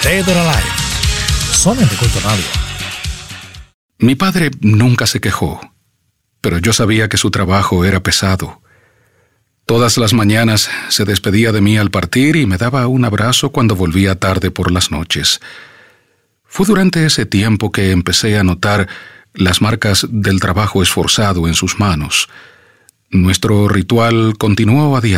Dead or Alive. Son en Culto Radio. Mi padre nunca se quejó, pero yo sabía que su trabajo era pesado. Todas las mañanas se despedía de mí al partir y me daba un abrazo cuando volvía tarde por las noches. Fue durante ese tiempo que empecé a notar las marcas del trabajo esforzado en sus manos. Nuestro ritual continuó a diario.